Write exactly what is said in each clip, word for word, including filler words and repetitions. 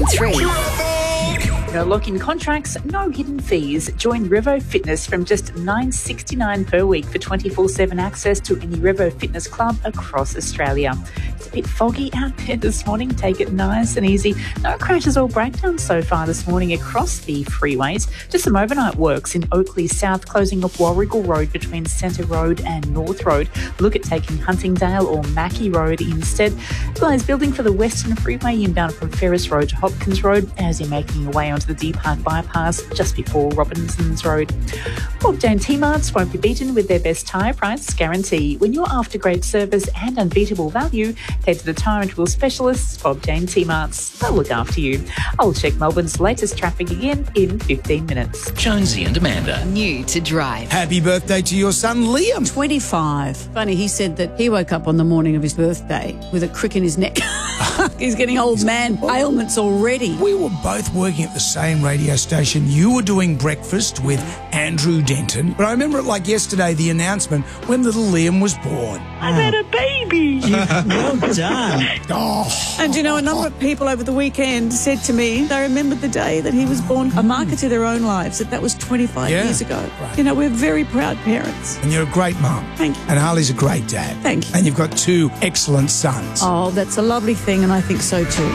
point three. No lock-in contracts, no hidden fees. Join Revo Fitness from just nine dollars sixty-nine per week for twenty-four seven access to any Revo Fitness club across Australia. It's a bit foggy out there this morning. Take it nice and easy. No crashes or breakdowns so far this morning across the freeways. Just some overnight works in Oakley South, closing off Warrigal Road between Centre Road and North Road. Look at taking Huntingdale or Mackie Road instead. Otherwise, building for the Western Freeway inbound from Ferris Road to Hopkins Road as you're making your way onto the D Park bypass just before Robinson's Road. Bob Jane T-Marts won't be beaten with their best tyre price guarantee. When you're after great service and unbeatable value, head to the Tyre and Wheel specialists, Bob Jane T-Marts. They'll look after you. I'll check Melbourne's latest traffic again in fifteen minutes. Jonesy and Amanda. New to drive. Happy birthday to your son, Liam. twenty-five. Funny, he said that he woke up on the morning of his birthday with a crick in his neck. He's getting old man ailments already. We were both working at the same radio station. You were doing breakfast with Andrew Denton. But I remember it like yesterday, the announcement when little Liam was born. I've had a baby. Well done. Oh. And you know, a number of people over the weekend said to me they remembered the day that he was born, a marker to their own lives, that that was twenty-five Yeah. years ago. Right. You know, we're very proud parents. And you're a great mum. Thank you. And Harley's a great dad. Thank you. And you've got two excellent sons. Oh, that's a lovely thing, and I think so too.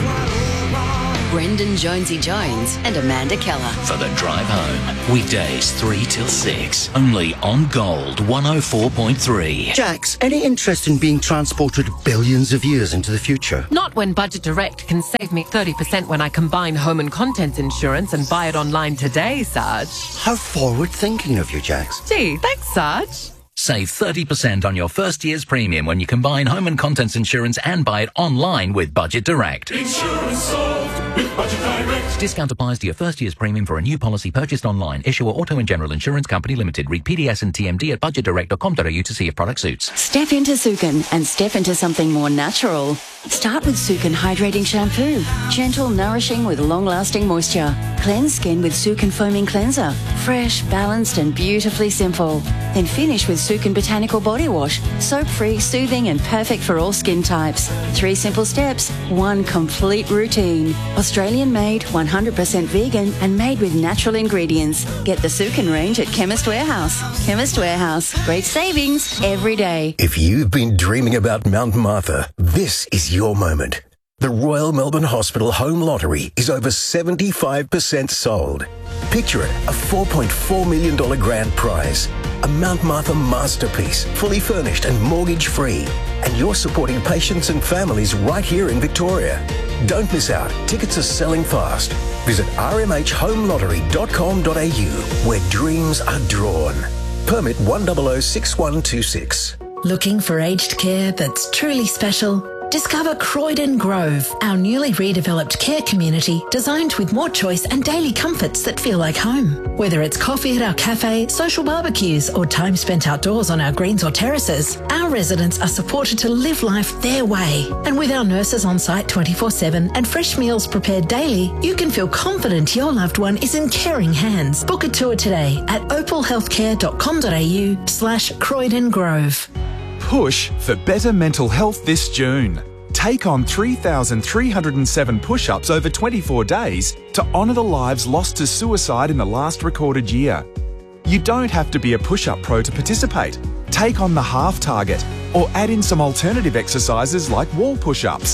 Brendan Jonesy Jones and Amanda Keller. For the drive home. Weekdays three till six. Only on Gold one oh four point three. Jax, any interest in being transported billions of years into the future? Not when Budget Direct can save me thirty percent when I combine home and contents insurance and buy it online today, Sarge. How forward-thinking of you, Jax. Gee, thanks, Sarge. Save thirty percent on your first year's premium when you combine home and contents insurance and buy it online with Budget Direct. Insurance sold with Budget Direct. Discount applies to your first year's premium for a new policy purchased online. Issuer Auto and General Insurance Company Limited. Read P D S and T M D at budget direct dot com dot a u to see if product suits. Step into Sukin and step into something more natural. Start with Sukin Hydrating Shampoo. Gentle, nourishing with long-lasting moisture. Cleanse skin with Sukin Foaming Cleanser. Fresh, balanced and beautifully simple. Then finish with Sukin Botanical Body Wash. Soap-free, soothing and perfect for all skin types. Three simple steps, one complete routine. Australian-made, one hundred percent vegan and made with natural ingredients. Get the Sukin range at Chemist Warehouse. Chemist Warehouse. Great savings every day. If you've been dreaming about Mount Martha, this is your moment. The Royal Melbourne Hospital Home Lottery is over seventy-five percent sold. Picture it, a four point four million dollars grand prize. A Mount Martha masterpiece, fully furnished and mortgage-free. And you're supporting patients and families right here in Victoria. Don't miss out. Tickets are selling fast. Visit r m h home lottery dot com dot a u, where dreams are drawn. Permit one zero zero six one two six. Looking for aged care that's truly special? Discover Croydon Grove, our newly redeveloped care community designed with more choice and daily comforts that feel like home. Whether it's coffee at our cafe, social barbecues, or time spent outdoors on our greens or terraces, our residents are supported to live life their way. And with our nurses on site twenty-four seven and fresh meals prepared daily, you can feel confident your loved one is in caring hands. Book a tour today at opal healthcare dot com dot a u slash Croydon Grove. Push for better mental health this June. Take on three thousand three hundred seven push-ups over twenty-four days to honour the lives lost to suicide in the last recorded year. You don't have to be a push-up pro to participate. Take on the half target or add in some alternative exercises like wall push-ups,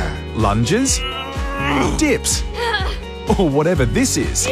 lunges, dips, or whatever this is.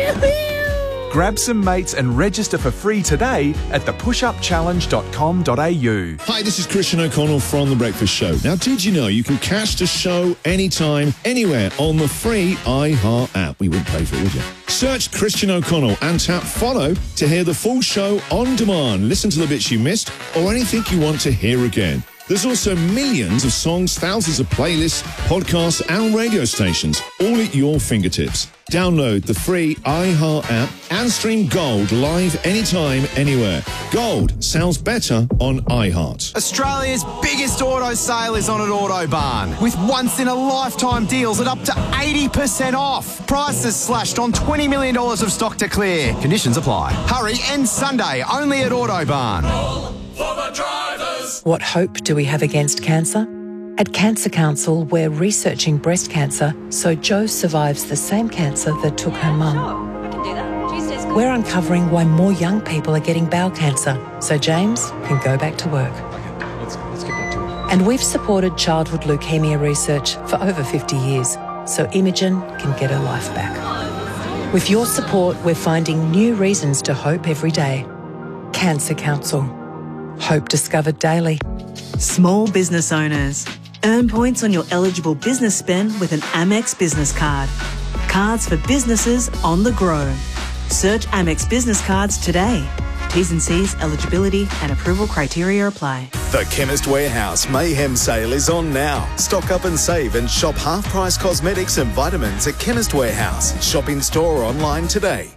Grab some mates and register for free today at the push up challenge dot com dot a u. Hi, this is Christian O'Connell from The Breakfast Show. Now, did you know you can catch the show anytime, anywhere on the free iHeart app? We wouldn't pay for it, would you? Search Christian O'Connell and tap follow to hear the full show on demand. Listen to the bits you missed or anything you want to hear again. There's also millions of songs, thousands of playlists, podcasts and radio stations, all at your fingertips. Download the free iHeart app and stream Gold live anytime, anywhere. Gold sounds better on iHeart. Australia's biggest auto sale is on at Autobarn, with once-in-a-lifetime deals at up to eighty percent off. Prices slashed on twenty million dollars of stock to clear. Conditions apply. Hurry, end Sunday, only at Autobarn. What hope do we have against cancer? At Cancer Council, we're researching breast cancer so Jo survives the same cancer that took her mum. We're uncovering why more young people are getting bowel cancer so James can go back to work. Let's, let's get back to it. And we've supported childhood leukemia research for over fifty years so Imogen can get her life back. With your support, we're finding new reasons to hope every day. Cancer Council. Hope discovered daily. Small business owners. Earn points on your eligible business spend with an Amex business card. Cards for businesses on the grow. Search Amex Business Cards today. T's and C's, eligibility and approval criteria apply. The Chemist Warehouse Mayhem Sale is on now. Stock up and save and shop half-price cosmetics and vitamins at Chemist Warehouse. Shop in store or online today.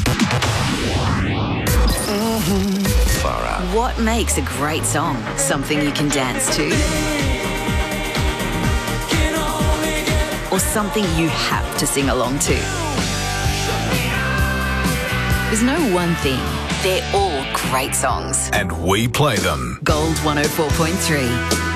Mm-hmm. Far out. What makes a great song? Something you can dance to? Or something you have to sing along to? There's no one thing. They're all great songs. And we play them. Gold one oh four point three.